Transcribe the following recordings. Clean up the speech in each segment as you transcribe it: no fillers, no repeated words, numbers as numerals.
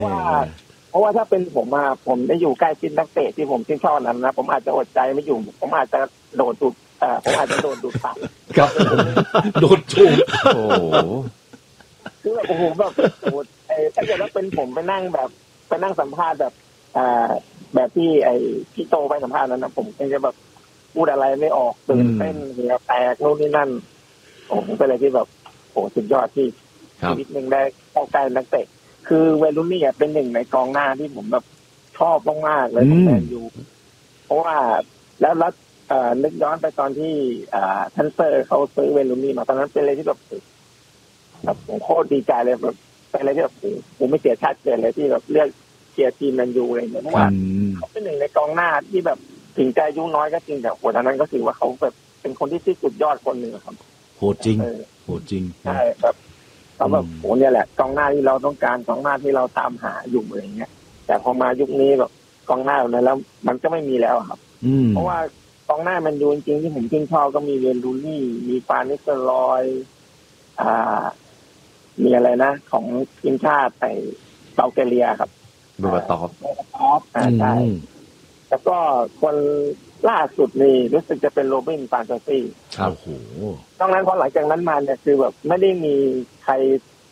เพราะว่าถ้าเป็นผมผมได้อยู่ใกล้ชิดนักเตะที่ผมชื่นชอบนั้นนะผมอาจจะอดใจไม่อยู่ผมอาจจะโดดดูดผมอาจจะโดดดูดปากครับโดดจูบโอ้คือแบบโอ้โหแบบโอ้ถ้าเกิดว่าเป็นผมไปนั่งสัมภาษณ์แบบแบบที่พี่โตไปสัมภาษณ์นั้นนะผมคงจะแบบพูดอะไรไม่ออกตื่นเต้นเหงื่อแตกโน่นนี่นั่นโอ้เป็นอะไรที่แบบโอ้สุดยอดที่ชีวิตหนึ่งได้เข้าใกล้นักเตะคือเวลูนี่เป็นหนึ่งในกองหน้าที่ผมแบบชอบมากๆเลยของแมนยูเพราะว่าแล้วนึกย้อนไปตอนที่ทันเซอร์เขาซื้อเวลูนี่มาตอนนั้นเป็นอะไรที่แบบผมโคตรดีใจเลยแบบเป็นอะไรที่แบบผมไม่เสียชาติเกิดเลยที่แบบเลือกเชียร์ทีมแมนยูอะไรอย่างเงี้ยเพราะว่าเขาเป็นหนึ่งในกองหน้าที่แบบถึงใจยุ่งน้อยก็จริงแต่โหตอนนั้นก็ถือว่าเขาแบบเป็นคนที่สุดยอดคนหนึ่งครับโหดจริงโหดจริงใช่แบบเขาแบบโหเนี่ยแหละกองหน้าที่เราต้องการกองหน้าที่เราตามหาอยู่อะไรเงี้ยแต่พอมายุคนี้แบบกองหน้าแบบนั้นแล้วมันก็ไม่มีแล้วครับเพราะว่ากองหน้ามันดูจริงที่ผมชื่นชอบก็มีเวนรูนี่มีฟานิสเตอร์ลอยมีอะไรนะของทีมชาติเบลแกเรียครับเบอร์ตอฟใช่แล้วก็คนล่าสุดนี่รู้สึกจะเป็นโรบินฟานตาซี่ครับโอ้โหตอนนั้นพอหลังจากนั้นมาเนี่ยคือแบบไม่ได้มีใคร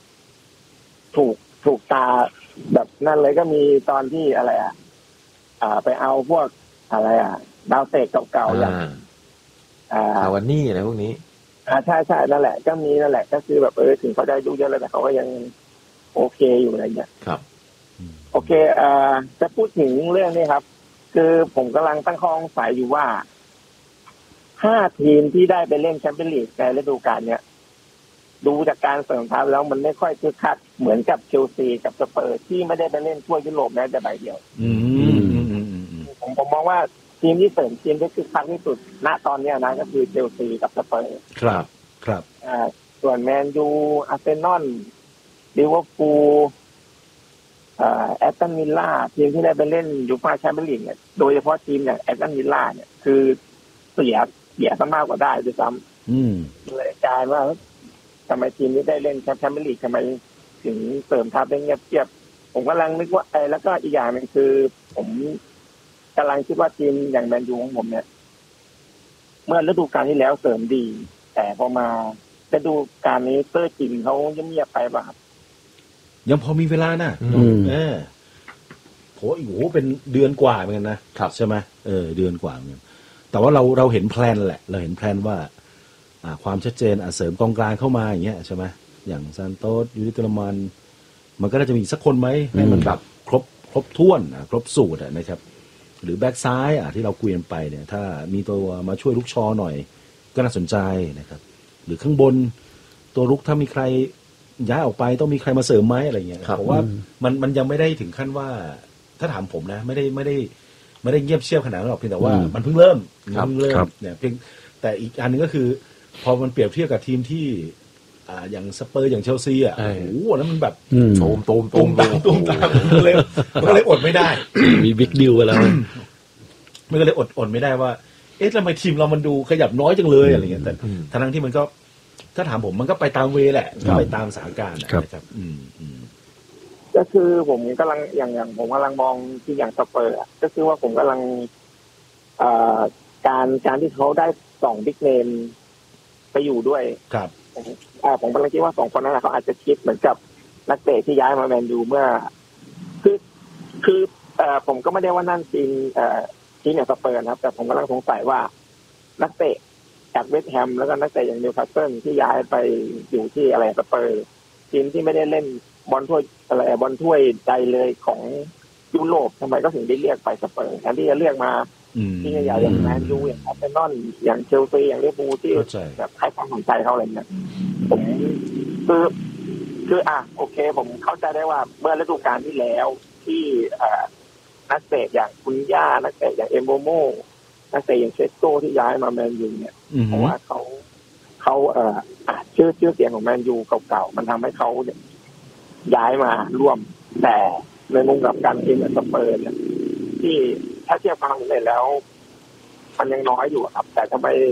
ถูกตาแบบนั่นเลยก็มีตอนที่อะไรไปเอาพวกอะไรดาวเตะเก่าๆอย่างคาวานี่อะไรพวกนี้ใช่นั่นแหละก็มีนั่นแหละก็คือแบบถึงเขาได้ดูเยอะแล้วแต่เขาก็ยังโอเคอยู่อะไรเงี้ยครับโอเคจะพูดถึงเรื่องนี้ครับคือผมกำลังตั้งข้อสงสัยอยู่ว่า5 ทีมที่ได้ไปเล่นแชมเปี้ยนลีกในฤดูกาลเนี้ยดูจากการเสริมทัพแล้วมันไม่ค่อยคึกคักเหมือนกับเชลซีกับสเปอร์ที่ไม่ได้ไปเล่นทั่วยุโรปแม้แต่ใบเดียวผมมองว่าทีมที่เสริมทีมที่คึกคักที่สุดณตอนนี้นะก็คือเชลซีกับสเปอร์ครับส่วนแมนยูอาร์เซนอลลิเวอร์พูลแอสตันวิลล่าทีมที่ได้ไปเล่นยูฟ่าแชมเปี้ยนลีกเนี่ยโดยเฉพาะทีมอย่างแอสตันวิลล่าเนี่ยคือเสียซะมากกว่าได้ด้วยซ้ำเลยกลายว่าทำไมทีมนี้ได้เล่นแชมเปี้ยนลีกทำไมถึงเสริมทัพได้เงียบผมกำลังนึกว่าแล้วก็อีกอย่างนึงคือผมกำลังคิดว่าทีมอย่างแมนยูของผมเนี่ยเมื่อฤดูกาลที่แล้วเสริมดีแต่พอมาฤดูกาลนี้เตอร์จินเขาเงียบไปป่ะครับยังพอมีเวลานะโหเป็นเดือนกว่าเหมือนกันนะใช่ไหมเดือนกว่าเหมือนกันแต่ว่าเราเห็นแพลนแหละเราเห็นแพลนว่าความชัดเจนเสริมกองกลางเข้ามาอย่างเงี้ยใช่ไหมอย่างซานโตสยูริเตอร์มันก็น่าจะมีสักคนไหมให้มันแบบครบถ้วนครบสูตรนะครับหรือแบ็กซ้ายที่เราคุยกันไปเนี่ยถ้ามีตัวมาช่วยลุกชอหน่อยก็น่าสนใจนะครับหรือข้างบนตัวลุกถ้ามีใครย้ายออกไปต้องมีใครมาเสริมไหมอะไรเงี้ยผมว่ามันยังไม่ได้ถึงขั้นว่าถ้าถามผมนะไม่ได้เงียบเชียบขนาดนั้นหรอกเพียงแต่ว่ามันเพิ่งเริ่มเนี่ยเพียงแต่อีกอันนึงก็คือพอมันเปรียบเทียบกับทีมที่อย่างสเปอร์อย่างเชลซีโอ้โหแล้วมันแบบโตมตามก็เลยอดไม่ได้มีบิ๊กดิวไปแล้วมันก็เลยอดไม่ได้ว่าทำไมทีมเรามันดูขยับน้อยจังเลยอะไรเงี้ยแต่ทั้งที่มันก็ถ้าถามผมมันก็ไปตามเวแหละไปตามสถานการณ์นะครับก็คือผมกำลังอย่างผมกำลังมองที่อย่างสเปอร์ก็คือว่าผมกำลังการที่เขาได้2บิ๊กเนมไปอยู่ด้วยครับผมกำลังคิดว่า2คนนั้นเขาอาจจะคิดเหมือนกับนักเตะที่ย้ายมาแมนยูเมื่อคือผมก็ไม่ได้ว่านั่นจริงที่อย่างสเปอร์นะครับแต่ผมกำลังสงสัยว่านักเตะจากเวสต์แฮมแล้วก็นักเตะอย่างนิวคาสเซิลที่ย้ายไปอยู่ที่อะไรสเปอร์ทีมที่ไม่ได้เล่นบอลถ้วยใจเลยของยุโรปทำไมก็ถึงได้เรียกไปสเปอร์แทนที่จะเรียกมาที่ใหญ่ๆอย่างแมนยูอย่างอาร์เซนอลอย่างเชลซีอย่างลิเวอร์พูลที่แบบให้ความสนใจเขาอะไรเนี่ยผมคือโอเคผมเข้าใจได้ว่าเมื่อฤดูกาลที่แล้วที่นักเตะอย่างคุณย่านักเตะอย่างเอมโบโมนักเตะอย่างเชสโก้ที่ย้ายมาแมนยูเนี่ยเพราะว่าเขาชื่อเสียงของแมนยูเก่าๆมันทำให้เขาย้ายมาร่วมแต่ในมุมกับการทีมสเปอร์เนี่ยที่ถ้าเทียบความสำเร็จแล้วมันยังน้อยอยู่ครับแต่ทำไม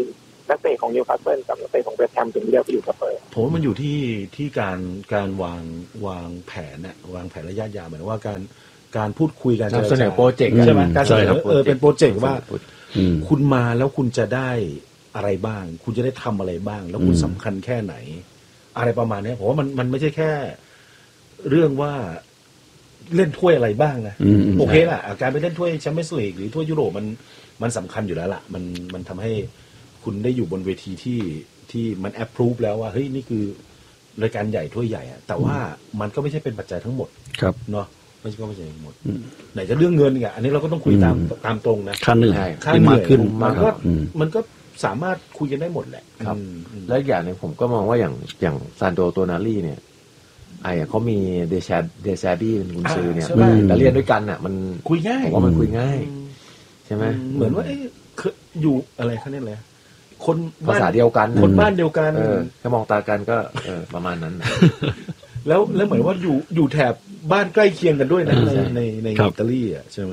นักเตะของนิวคาสเซิลกับนักเตะของเวสต์แฮมถึงเลือกไปอยู่สเปอร์ผมว่ามันอยู่ที่การวางแผนน่ะวางแผนระยะยาวหมายว่าการพูดคุยกันเสนอโปรเจกต์ใช่ไหมการเสนอเป็นโปรเจกต์ว่าคุณมาแล้วคุณจะได้อะไรบ้างคุณจะได้ทำอะไรบ้างแล้วคุณสำคัญแค่ไหนอะไรประมาณนี้ผมว่ามันไม่ใช่แค่เรื่องว่าเล่นถ้วยอะไรบ้างนะโอเคล่ะการไปเล่นถ้วยแชมเปี้ยนส์ลีกหรือถ้วยยุโรปมันสำคัญอยู่แล้วล่ะมันทำให้คุณได้อยู่บนเวทีที่มันแอปพรูฟแล้วว่าเฮ้ยนี่คือรายการใหญ่ถ้วยใหญ่อะแต่ว่ามันก็ไม่ใช่เป็นปัจจัยทั้งหมดครับเนาะไม่ใช่ทั้งหมดไหนจะเรื่องเงินอีกอันนี้เราก็ต้องคุยตามตรงนะค่าเหนื่อยมากขึ้นมันก็สามารถคุยกันได้หมดแหละครับแล้วอย่างนึงผมก็มองว่าอย่างซานโดโตนาลีเนี่ยเขามีเดชาบี้เป็นกุนซือเนี่ยแต่เรียนด้วยกันอ่ะมันคุยง่ายผมว่ามันคุยง่ายใช่ไหมเหมือนว่าอยู่อะไรเขาเนี่ยแหละคนภาษาเดียวกันคนบ้านเดียวกันแค่มองตากันก็ประมาณนั้นแล้วเหมือนว่าอยู่แถบบ้านใกล้เคียงกันด้วยนะในอิตาลีอ่ะใช่ไหม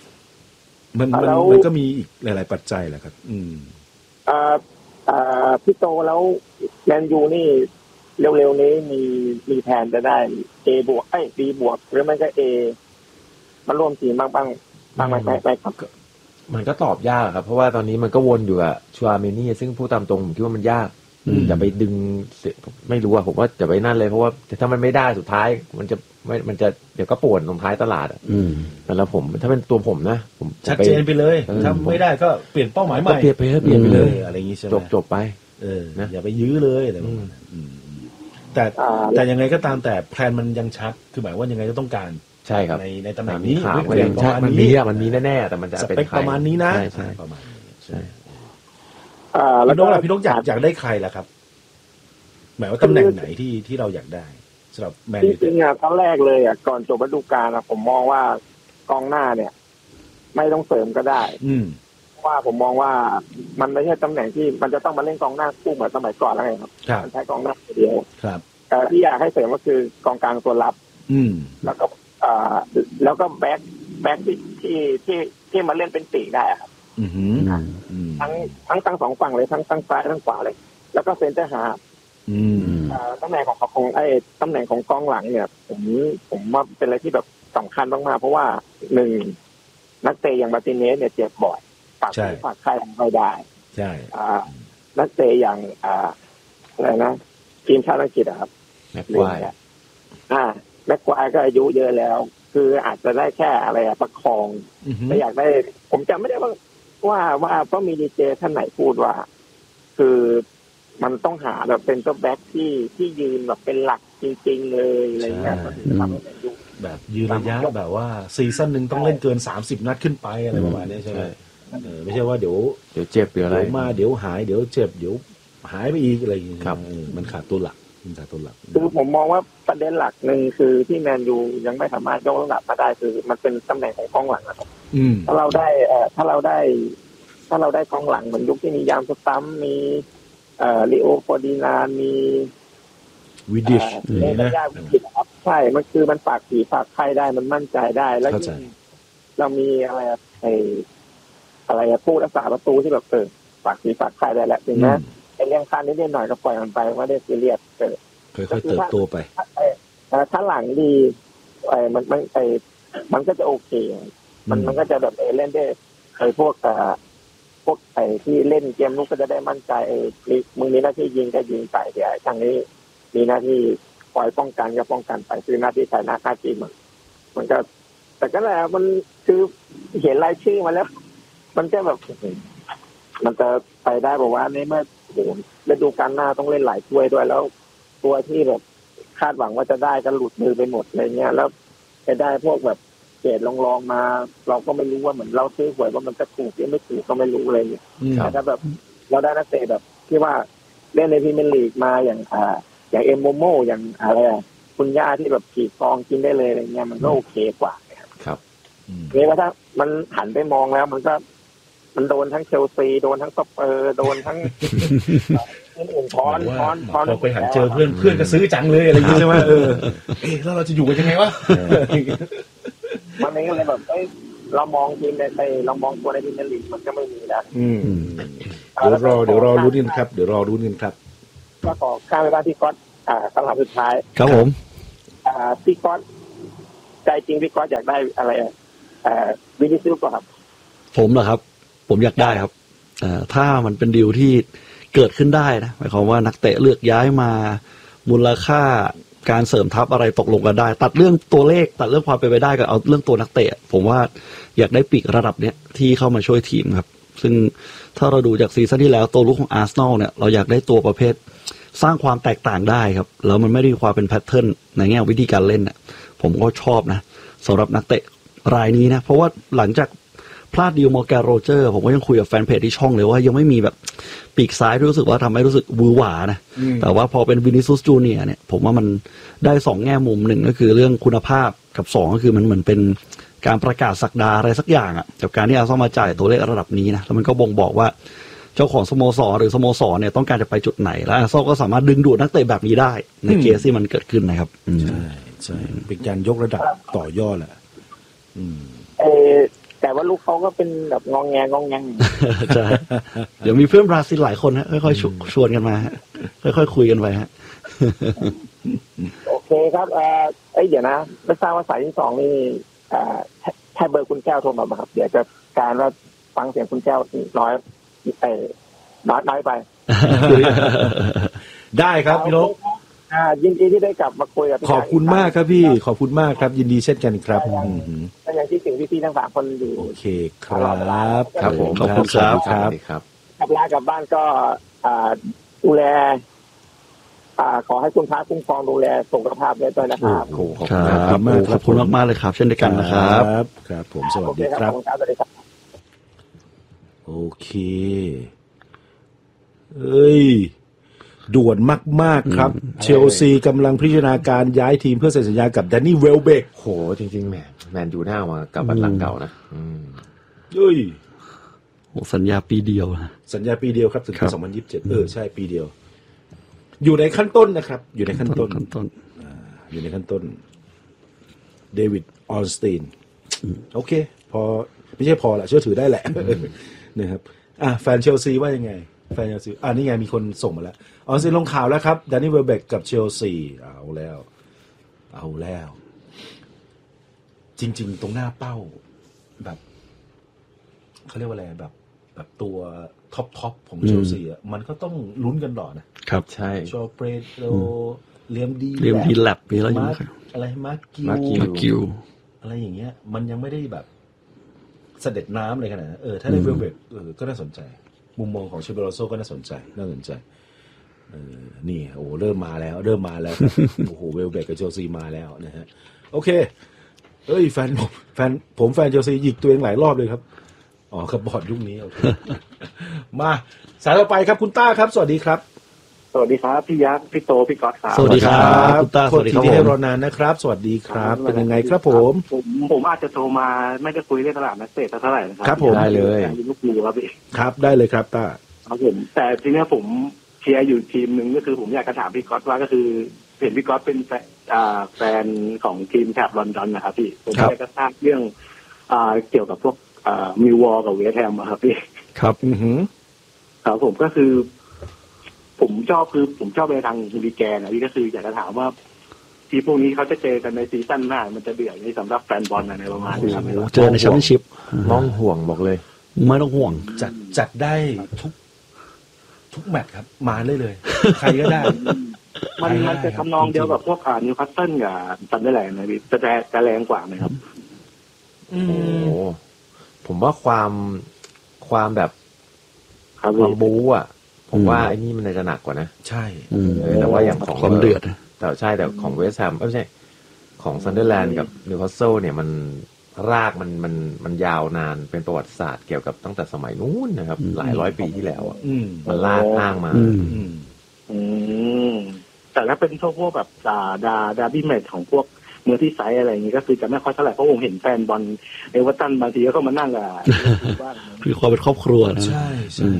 มันก็มีอีกหลายๆปัจจัยแหละครับพี่โตแล้วแมนยูนี่เร็วๆนี้มีแผนจะได้ A บวกB บวกหรือไม่ก็ A มาร่วมทีมบ้างไหมครับมันก็ตอบยากครับเพราะว่าตอนนี้มันก็วนอยู่กับชัวเมนี่ซึ่งพูดตามตรงผมคิดว่ามันยากอย่าไปดึงไม่รู้อะผมว่าอย่าไปนั่นเลยเพราะว่าถ้ามันไม่ได้สุดท้ายมันจะเดี๋ยวก็ปวดตรงท้ายตลาดแต่แล้วผมถ้าเป็นตัวผมนะผมชัดเจนไปเลยถ้าไม่ได้ก็เปลี่ยนเป้าหมายใหม่เปลี่ยนไปเลยอะไรอย่างงี้ใช่ไหมจบไปนะอย่าไปยื้อเลยอะไรประมาณนั้นแต่ยังไงก็ตามแต่แพลนมันยังชัดคือหมายว่ายังไงก็ต้องการใช่ครับในตำแหน่งนี้มันมีแน่ๆแต่มันจะเป็นประมาณนี้นะประมาณนี้ใช่แล้วพี่นกอยากได้ใครล่ะครับหมายว่าตำแหน่งไหนที่เราอยากได้สำหรับแมนยูจริงๆตอนแรกเลยก่อนจบฤดูกาลผมมองว่ากองหน้าเนี่ยไม่ต้องเสริมก็ได้ว่าผมมองว่ามันไม่ใช่ตำแหน่งที่มันจะต้องมาเล่นกองหน้าคู่เหมือนสมัยก่อนแล้วไงครับมันใช้กองหน้าเดียวครับที่อยากให้เสริมก็คือกองกลางตัวรับแล้วก็แบ็คที่มาเล่นเป็นปีกได้ครับทั้งสองฝั่งเลยทั้งซ้ายทั้งขวาเลยแล้วก็เซนเตอร์ฮาล์ฟตำแหน่งของตำแหน่งของกองหลังเนี่ยผมว่าเป็นอะไรที่แบบสำคัญมากๆเพราะว่าหนึ่งนักเตะอย่างมาร์ติเนสเนี่ยเจ็บบ่อยฝากใครไม่ได้ใช่นักเตะอย่างอะไรนะทีมชาติอังกฤษครับแม็กควายแม็กควายก็อายุเยอะแล้วคืออาจจะได้แค่อะไรประคองแต่อยากได้ผมจำไม่ได้ว่าเพราะมีดีเจท่านไหนพูดว่าคือมันต้องหาแบบเป็นตัวแบ็คที่ยืนแบบเป็นหลักจริงๆเลยอะไรเงี้ยแบบยืนระยะแบบว่าซีซั่นหนึ่งต้องเล่นเกิน30 นัดขึ้นไปอะไรประมาณนี้ใช่ไหมไม่ใช่ว่าเดี๋ยวเจ็บเดี๋ยวอะไรมาเดี๋ยวหายเดี๋ยวเจ็บเดี๋ยวหายไปอีกอะไรอย่างเงี้ยมันขาดตัวหลักคือผมมองว่าประเด็นหลักหนึ่งคือที่แมนยูยังไม่สามารถยกระดับมาได้คือมันเป็นตำแหน่งของกองหลังนะครับถ้าเราได้กองหลังเหมือนยุคที่มียามสตัมมีลิโอฟอร์ดินานมีวิดิชนะครับใช่มันคือมันฝากผีฝากไข้ได้มันมั่นใจได้แล้วเรามีอะไรผู้รักษาประตูที่แบบฝากผีฝากไข้ได้แหละถึงแม้เรื่องคันนิดหน่อยก็ปล่อยมันไปไม่ได้ซีเรียสค่อยๆเติบโตไปถ้าหลังดีมันก็จะโอเคมันก็จะแบบเล่นได้พวกที่เล่นเกมลุกก็จะได้มั่นใจมึงมีหน้าที่ยิงก็ยิงไปเดี๋ยวทางนี้มีหน้าที่คอยป้องกันก็ป้องกันไปคือหน้าที่ใส่หน้าค่าจีมันก็แต่ก็แหละมันคือเห็นรายชื่อมาแล้วมันจะแบบมันจะไปได้บอกว่าในเมื่อฤดูกาลหน้าต้องเล่นหลายถ้วยด้วยแล้วตัวที่แบบคาดหวังว่าจะได้ก็หลุดมือไปหมดอะไรเงี้ยแล้วไปได้พวกแบบเกรดลองมาเราก็ไม่รู้ว่าเหมือนเราซื้อหวยว่ามันจะถูกหรือไม่ถูกก็ไม่รู้อะไรอย่างเงี้ยแต่ถ้าแบบเราได้นักเตะแบบที่ว่าเล่นในพรีเมียร์ลีกมาอย่างเอ็มโมโมอย่างอะไรคุณย่าที่แบบขีดกองกินได้เลยอะไรเงี้ยมันก็โอเคกว่าครับเนี่ยว่าถ้ามันหันไปมองแล้วมันโดนทั้งเชลซีโดนทั้งสเปอร์โดนทั้งอื่นพรไปหันเจอเพื่อนก็ซื้อจังเลยอะไรอย่างเงี้ยใช่ไหมแล้วเราจะอยู่กันยังไงวะมันนี้เลยแบบเรามองทีมในเรามองตัวในทีมในลีกมันก็ไม่มีแล้วเดี๋ยวรอรุ้นกันครับเดี๋ยวรอรุ้นกันครับก็ขอข้ามไปบ้านพี่ก๊อตคำถามสุดท้ายครับผมพี่ก๊อตใจจริงพี่ก๊อตอยากได้อะไรวินิซิลส์ครับผมเหรอครับผมอยากได้ครับถ้ามันเป็นดีลที่เกิดขึ้นได้นะหมายความว่านักเตะเลือกย้ายมามูลค่าการเสริมทัพอะไรตกลงกันได้ตัดเรื่องตัวเลขตัดเรื่องความเป็นไปได้ก็เอาเรื่องตัวนักเตะผมว่าอยากได้ปีกระดับเนี้ยที่เข้ามาช่วยทีมครับซึ่งถ้าเราดูจากซีซั่นที่แล้วตัวลุกของอาร์เซนอลเนี่ยเราอยากได้ตัวประเภทสร้างความแตกต่างได้ครับแล้วมันไม่ได้ความเป็นแพทเทิร์นในแง่วิธีการเล่นน่ะผมก็ชอบนะสำหรับนักเตะรายนี้นะเพราะว่าหลังจากพลาดดีลมอร์แกนโรเจอร์ผมก็ยังคุยกับแฟนเพจที่ช่องเลยว่ายังไม่มีแบบปีกซ้ายที่รู้สึกว่าทำให้รู้สึกวือหวานะแต่ว่าพอเป็นวินิซุสจูเนียร์เนี่ยผมว่ามันได้2แง่มุมหนึ่งก็คือเรื่องคุณภาพกับ2ก็คือมันเหมือนเป็นการประกาศศักดาอะไรสักอย่างอ่ะกับการที่อาร์เซนอลมาจ่ายตัวเลขระดับนี้นะแล้วมันก็บ่งบอกว่าเจ้าของสโมสรหรือสโมสรเนี่ยต้องการจะไปจุดไหนแล้วอาร์เซนอลก็สามารถดึงดูดนักเตะแบบนี้ได้ในเคสที่มันเกิดขึ้นนะครับใช่เป็นการยกระดับต่อยอดแหละแต่ว่าลูกเขาก็เป็นแบบงองแงใช่เดี๋ยวมีเพื่อนบราซิลหลายคนฮะค่อยๆชวนกันมาค่อยๆคุยกันไปฮะโอเคครับเดี๋ยวนะไม่ทราบว่าสายที่2นี่แค่เบอร์คุณแก้วโทรมาครับเดี๋ยวจะการว่าฟังเสียงคุณแก้วน้อยไปได้ครับพี่นกยินดีที่ได้กลับมาคุยกับขอบคุณมากครับพี่ขอบคุณมากครับยินดีเช่นกันครับก็ยังที่ถึงพี่ๆทั้ง3คนอยู่โอเคครับครับผมขอบคุณครับกลับบ้านก็ดูแลขอให้คุณพระคุ้มครองดูแลสุขภาพด้วยนะครับขอบคุณมากเลยครับเช่นเดียวกันนะครับครับผมสวัสดีครับโอเคด่วนมากๆครับเชลซีกำลังพิจารณาการย้ายทีมเพื่อเซ็นสัญญากับแดนนี่เวลเบกโหจริงๆแมนยูหน้ามากับบัลลังก์เก่านะสัญญาปีเดียวสัญญาปีเดียวครับถึงปี2027ใช่ปีเดียวอยู่ในขั้นต้นนะครับอยู่ในขั้นต้นอยู่ในขั้นต้นเดวิดออลสตีนโอเคพอไม่ใช่พอละเชื่อถือได้แหละนะครับแฟนเชลซีว่ายังไงแฟนเชลซีนี่ไงมีคนส่งมาแล้วออลสตีนลงข่าวแล้วครับแดนนี่เวลเบกกับเชลซีเอาแล้วจริงๆตรงหน้าเป้าแบบเขาเรียกว่าอะไรแบบตัวท็อปของเชลซีมันก็ต้องลุ้นกันต่อนะครับใช่ชอเปรโตเลียมดีแลบมีแล้วยังอะไรมาร์กิวอะไรอย่างเงี้ยมันยังไม่ได้แบบเสด็จน้ำเลยขนาดนั้นถ้าได้เวลเบกก็น่าสนใจมุมมองของเชเบโรโซก็น่าสนใจนี่เริ่มมาแล้วโอ้โหเวลเบกกับเชลซีมาแล้วนะฮะโอเคแฟนเชลซีหยิกตัวเองหลายรอบเลยครับกับบอร์ดยุคนี้โอเคมาสายต่อไปครับคุณต้าครับสวัสดีครับสวัสดีครับพี่ยักษ์พี่โตพี่ก๊อตครับสวัสดีครับคุณต้าสวัสดีครับที่ให้รอนานนะครับสวัสดีครับเป็นยังไงครับผมอาจจะโทรมาไม่ได้คุยเรื่องตลาดนักเตะเท่าไหร่นะครับครับผมได้เลยลูกมือครับพี่ครับได้เลยครับต้าครับผมแต่ทีนี้ผมเชียร์อยู่ทีมนึงก็คือผมอยากจะถามพี่ก๊อตว่าก็คือเห็นพี่ก๊อตเป็นแฟนของทีมแถบลอนดอนนะครับพี่ผมอยากจะทราบเรื่องเกี่ยวกับพวกมิลวอลกับเวสต์แฮมครับพี่ครับครับผมก็คือผมชอบไปทางฮูลิแกนพี่ก็คืออยากจะถามว่าทีพวกนี้เขาจะเจอกันในซีซั่นหน้ามันจะเดือดในสำหรับแฟนบอลในประมาณนี้ครับเจอในแชมเปี้ยนชิพน้องห่วงบอกเลยไม่ต้องห่วงจัดได้ทุกแมตช์ครับมาเลยใครก็ได้มันจะทำนองเดียวกับพวกนิวคาสเซิลกับซันเดอร์แลนด์นะพี่จะแรงกว่าไหมครับผมว่าความแบบความบู๊อ่ะผมว่าไอ้นี่มันจะหนักกว่านะใช่แต่ว่าอย่างของความเดือดแต่ใช่แต่ของเวสต์แฮมไม่ใช่ของซันเดอร์แลนด์กับนิวคาสเซิลเนี่ยมันรากมันยาวนานเป็นประวัติศาสตร์เกี่ยวกับตั้งแต่สมัยนู้นนะครับหลายร้อยปีที่แล้วอ่ะมันลากอ้างมาแต่ถ้าเป็นพวกแบบดาร์บี้แมตช์ของพวกเมื่อที่ไซส์อะไรอย่างนี้ก็คือจะไม่ค่อยเท่าไหร่เพราะผมเห็นแฟนบอลเอเวอร์ตันบางทีก็มานั่งกับบ้างคือความเป็นครอบครัวนะใช่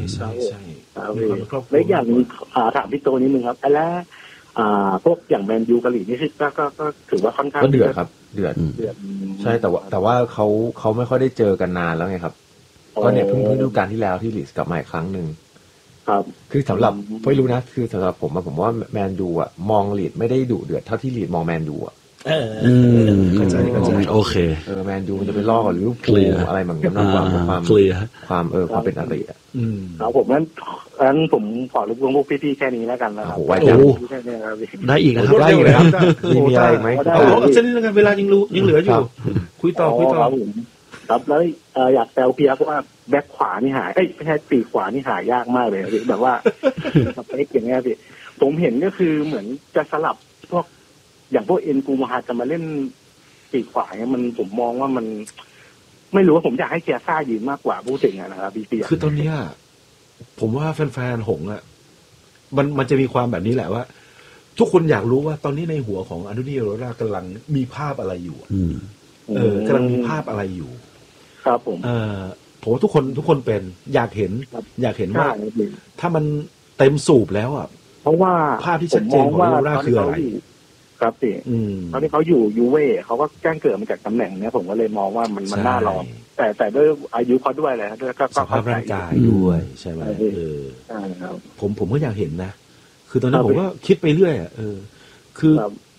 และอย่างถามพี่โตนิดนึงครับแล้วพวกอย่างแมนยูกะหรี่นี่ก็ถือว่าค่อนข้างก็เดือดครับเดือดใช่แต่ว่าเขาไม่ค่อยได้เจอกันนานแล้วไงครับก็เนี่ยเพิ่งฤดูกาลที่แล้วที่ลีสกลับมาอีกครั้งนึงครับคือสำหรับไม่รู้นะคือสำหรับผมว่าแมนยูอ่ะมองลีดไม่ได้ดุเดือดเท่าที่ลีดมองแมนยูอ่ะเข้าใจโอเคแมนยูมันจะไปล่อกับลิเวอร์พูลอะไรเหมือนกันมากกว่าความความเป็นอะไรอ่ะครับผมงั้นผมขอรบกวนพวกพี่ๆแค่นี้แล้วกันนะครับไว้จังได้อีกนะครับได้อีกนะครับมีอะไรไหมเอาเส้นนี้แล้วกันเวลายังเหลืออยู่คุยต่อครับแล้วอยากแซวเพียเพราะว่าแบ็คขวานี่หายไม่ใช่ปีกขวานี่หายากมากเลยแบบว่าสเปคอย่างเงี้ยพี่ผมเห็นก็คือเหมือนจะสลับพวกอย่างพวกเอ็นกูมาจะมาเล่นปีกขวาเนี่ยมันผมมองว่ามันไม่รู้ว่าผมอยากให้เคียซ่ายืนมากกว่าพูดถึงนะครับพี่เปียคือตอนนี้ผมว่าแฟนๆหงอ่ะมันจะมีความแบบนี้แหละว่าทุกคนอยากรู้ว่าตอนนี้ในหัวของอันโดนี โรล่ากำลังมีภาพอะไรอยู่กำลังมีภาพอะไรอยู่ครับผมผมว่าทุกคนเป็นอยากเห็นว่าถ้ามันเต็มสูบแล้วเพราะว่าภาพที่ชัดเจนของโรล่าคืออะไรครับสิตอนที่เขาอยู่ยูเว่เขาก็แจ้งเกิดมาจากตำแหน่งนี้ผมก็เลยมองว่ามันน่าลองแต่ด้วยอายุเขาด้วยเลยด้วยก็สภาพร่างกายด้วยใช่ไหมผมก็อยากเห็นนะคือตอนนั้นผมก็คิดไปเรื่อยคือ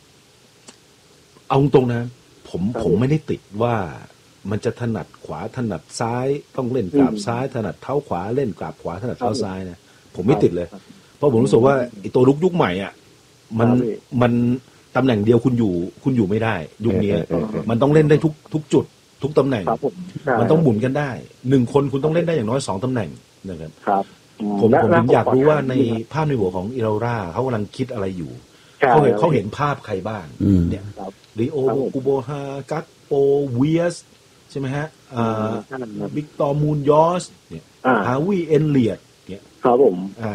เอาตรงนะผมไม่ได้ติดว่ามันจะถนัดขวาถนัดซ้ายต้องเล่นกราบซ้ายถนัดเท้าขวาเล่นกราบขวาถนัดเท้าซ้ายนะผมไม่ติดเลยเพราะผมรู้สึกว่าไอ้ตัวลุกยุคใหม่มันตำแหน่งเดียวคุณอยู่ไม่ได้ยุคนี้มันต้องเล่นได้ทุกจุดทุกตำแหน่งมันต้องหมุนกันได้1คนคุณต้องเล่นได้อย่างน้อย2ตำแหน่งนะครับผมถึงอยากรู้ว่าในภาพในหัวของอิราร่าเขากำลังคิดอะไรอยู่เขาเห็นภาพใครบ้างเนี่ยริโอกูโบฮากักโปเวียสใช่ไหมฮะวิกตอร์มูนยอสเนี่ยฮาวิเอนเลียดเนี่ยครับผม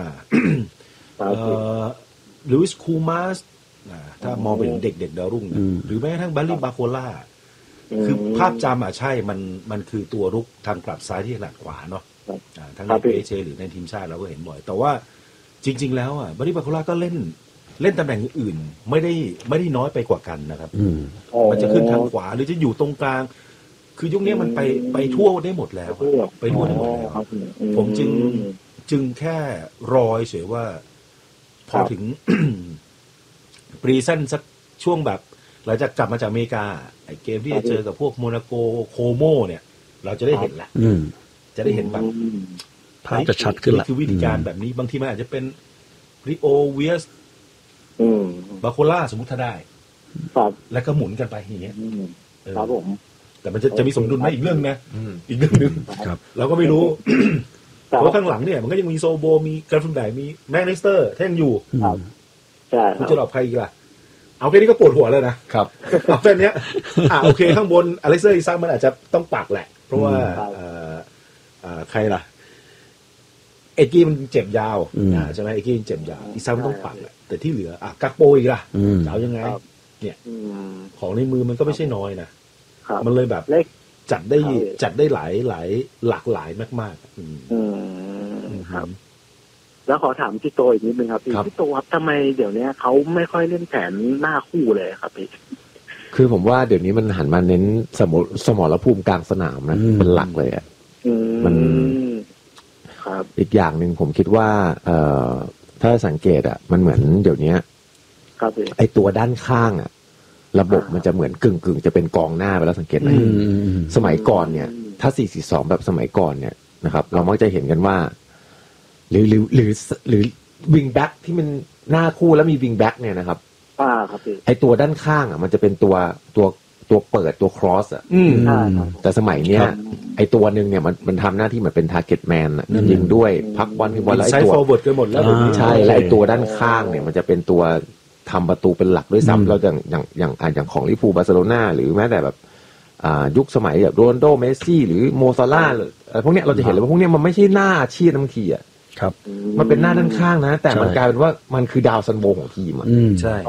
ลุยส์คูมาสถ้ามองไปถึงเด็กๆดาวรุ่งหรือแม้กระทั่งบาริบาโคล่าคือภาพจำใช่มันคือตัวรุกทางกลับซ้ายที่ถนัดขวาเนาะทั้งในเอเชหรือในทีมชาติเราก็เห็นบ่อยแต่ว่าจริงๆแล้วบาริบาโคล่าก็เล่นตำแหน่งอื่นไม่ได้น้อยไปกว่ากันนะครับมันจะขึ้นทางขวาหรือจะอยู่ตรงกลางคือยุคนี้มันไปทั่วได้หมดแล้วไปทั่วได้หมดแล้วผมจึงแค่รอเฉยว่าพอถึงปรีซั่นสักช่วงแบบหลังจากกลับมาจากอเมริกาไอ้เกมที่จะเจอกับพวกโมนาโกโคโมเนี่ยเราจะได้เห็นแหละจะได้เห็นแบบภาพจะชัดขึ้นละคือวิธีการแบบนี้บางทีมันอาจจะเป็นริโอเวียสบาโคล่าสมมุติถ้าได้แล้วก็หมุนกันไปอย่างเงี้ยครับผมแต่มันจะมีสมดุลไหมอีกเรื่องนะอีกเรื่องนึงเราก็ไม่รู้เพราะข้างหลังเนี่ยมันก็ยังมีโซโบมีกราฟนแบกมีแมกนิสเตอร์แท่งอยู่คุณจะหลอกใครอีกล่ะเอาแค่นี้ก็ปวดหัวแล้วนะครับเอาแค่นี้โอเคข้างบนอเล็กเซอร์อีซักมันอาจจะต้องปักแหละเพราะว่าใครล่ะเอ็กกี้มันเจ็บยาวใช่ไหมเอ็กกี้เจ็บยาวอีซักมันต้องปักแหละแต่ที่เหลือกักโปอีกล่ะจะเอายังไงเนี่ยของในมือมันก็ไม่ใช่น้อยนะมันเลยแบบจัดได้หลายหลากหลายมากๆครับแล้วขอถามพี่โตอีกนิดนึงครับพี่โตครับทำไมเดี๋ยวนี้เขาไม่ค่อยเล่นแผนหน้าคู่เลยครับพี่คือผมว่าเดี๋ยวนี้มันหันมาเน้นสมรภูมิกลางสนามนะเป็นหลักเลยอ่ะมันครับอีกอย่างหนึ่งผมคิดว่าถ้าสังเกตอ่ะมันเหมือนเดี๋ยวนี้ครับไอตัวด้านข้างอ่ะระบบมันจะเหมือนกึ่งจะเป็นกองหน้าไปแล้วสังเกตไหมสมัยก่อนเนี่ยถ้า 4-4-2 แบบสมัยก่อนเนี่ยนะครับเรามักจะเห็นกันว่าหรือวิงแบ็กที่มันหน้าคู่แล้วมีวิงแบ็กเนี่ยนะครับครับพี่ไอตัวด้านข้างอ่ะมันจะเป็นตัวเปิดตัวครอสอ่ะแต่สมัยเนี้ยไอตัวนึงเนี่ยมันทำหน้าที่เหมือนเป็นทาร์เก็ตแมนอ่ะยิงด้วยพักบอลคือบอลแล้วไอตัวไซด์ฟอร์เวิร์ดกันหมดแล้วใช่และไอตัวด้านข้างเนี่ยมันจะเป็นตัวทำประตูเป็นหลักด้วยซ้ำเราอย่างของลิเวอร์พูลบาร์เซโลนาหรือแม้แต่แบบยุคสมัยแบบโรนัลโดเมสซี่หรือโมซาร่าอะไรพวกเนี้ยเราจะเห็นเลยว่าพวกเนี้ยมันไม่ใช่หน้าอาชีพบางทีอ่ะครับมันเป็นหน้าด้านข้างนะแต่มันกลายเป็นว่ามันคือดาวซันโบของทีมอ่ะใช่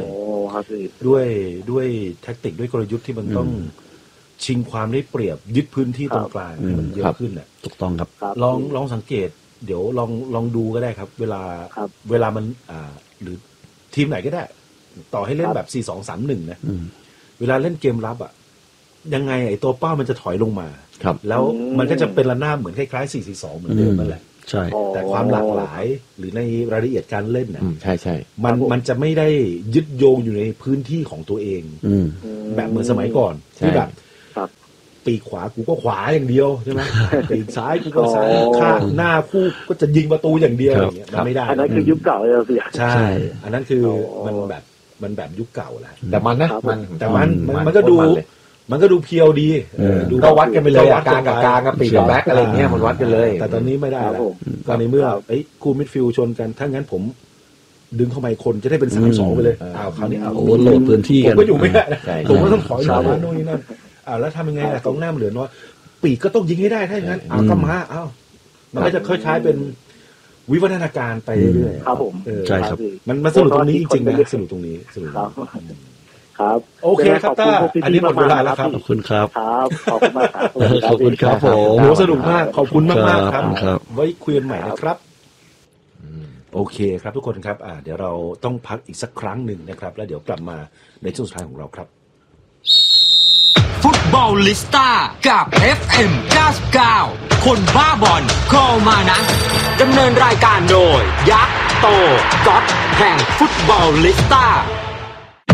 ด้วยแทคติกด้วยกลยุทธ์ที่มันต้องชิงความได้เปรียบยึดพื้นที่ตรงกลางมันเยอะขึ้นแหละถูกต้องครับลองสังเกตเดี๋ยวลองดูก็ได้ครับเวลามันหรือทีมไหนก็ได้ต่อให้เล่นแบบ 4-2-3-1 นะเวลาเล่นเกมรับอ่ะยังไงไอ้ตัวเป้ามันจะถอยลงมาแล้วมันก็จะเป็นระนาบเหมือนคล้ายๆ 4-4-2 เหมือนเดิมนั่นแหละใช่แต่ความหลากหลายหรือในรายละเอียดการเล่นน่ะใช่มันจะไม่ได้ยึดโยงอยู่ในพื้นที่ของตัวเองแบบเหมือนสมัยก่อนที่แบบปีกขวากูก็ขวาอย่างเดียวใช่ไหมปีกซ้ายกูก็ซ้ายข้างหน้าคู่ก็จะยิงประตูอย่างเดียวอย่างเงี้ยมันไม่ได้อันนั้นคือยุคเก่าเลยสิใช่อันนั้นคือมันแบบยุคเก่าแหละแต่มันนะแต่มันก็ดูเพียวดีดูก็วัดกันไปเลยกลางกับกลางกับปีกกับแบ็คอะไรเงี้ยมันวัดกันเลยแต่ตอนนี้ไม่ได้แล้วตอนนี้เมื่อคู่มิดฟิลด์ชนกันถ้างั้นผมดึงเข้ามาคนจะได้เป็น 3-2 ไปเลยคราวนี้โอ้โหลดพื้นที่กันผมก็อยู่ไม่ได้ผมก็ต้องถอยมาโน่นนี่นั่นแล้วทำยังไงล่ะกองหน้าเหลือน้อยปีกก็ต้องยิงให้ได้ถ้าอย่างนั้นก็มามันก็จะค่อยๆเป็นวิวัฒนาการไปเรื่อยๆครับผมใช่ครับมันสนุกตรงนี้จริงๆนะสนุกตรงนี้สนุกครับโอเคครับต้าอันนี้หมดเวลาแล้วครับขอบคุณครับขอบคุณมากครับขอบคุณครับผมโหสนุกมากขอบคุณมากๆครับไว้คุยกันใหม่นะครับโอเคครับทุกคนครับเดี๋ยวเราต้องพักอีกสักครั้งหนึ่งนะครับแล้วเดี๋ยวกลับมาในช่วงสุดท้ายของเราครับฟุตบอลลิสต้ากับ FM 99คนบ้าบอลคอมานะดำเนินรายการโดยยักษ์โตก๊อตแห่งฟุตบอลลิสต้า